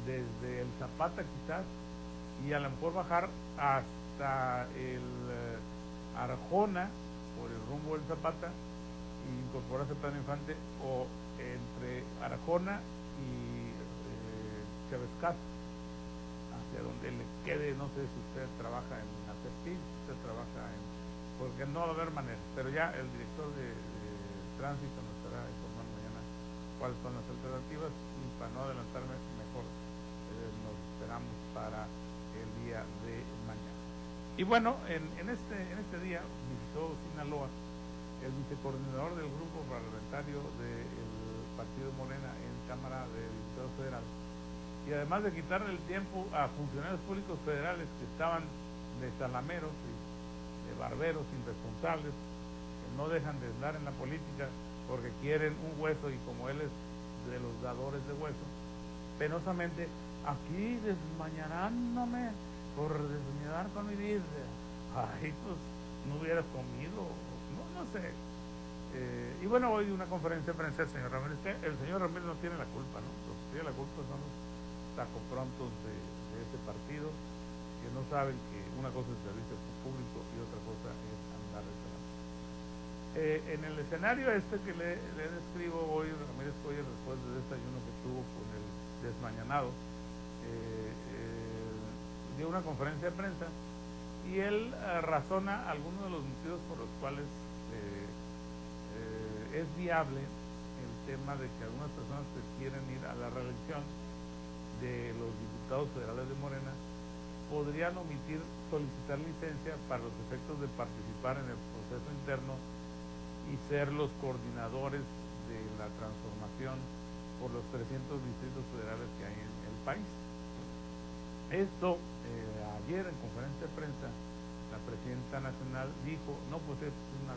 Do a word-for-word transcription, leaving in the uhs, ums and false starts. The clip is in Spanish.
desde el Zapata quizás, y a lo mejor bajar hasta el eh, Arjona, por el rumbo del Zapata, y incorporarse a Pedro Infante, o entre Arjona y eh, Chávez Castro, hacia donde le quede. No sé si usted trabaja en Acepil, si usted trabaja en... porque no va a haber manera, pero ya el director de, de tránsito nos estará informando mañana cuáles son las alternativas, y para no adelantarme, mejor eh, nos esperamos para el día de mañana. Y bueno, en, en, este, en este día visitó Sinaloa el vicecoordinador del grupo parlamentario del partido Morena en Cámara de Diputados Federal, y además de quitarle el tiempo a funcionarios públicos federales que estaban de salameros y de barberos irresponsables, que no dejan de andar en la política porque quieren un hueso, y como él es de los dadores de hueso, penosamente aquí desmañanándome por desmañanar con mi vida. Ay, pues no hubieras comido, no, no sé. Eh, y bueno, hoy una conferencia de prensa del señor Ramírez, que el señor Ramírez no tiene la culpa, ¿no? Los que tienen la culpa son los tacoprontos de, de ese partido, que no saben que una cosa es el servicio público y otra cosa es andar reclamando. Eh, en el escenario este que le, le describo hoy, Ramírez Cuellar, después del desayuno que tuvo con el desmañanado, eh, eh, dio una conferencia de prensa, y él eh, razona algunos de los motivos por los cuales eh, eh, es viable el tema de que algunas personas que quieren ir a la reelección de los diputados federales de Morena podrían omitir solicitar licencia para los efectos de participar en el proceso interno y ser los coordinadores de la transformación por los trescientos distritos federales que hay en el país. Esto, eh, ayer en conferencia de prensa, la presidenta nacional dijo, no, pues es una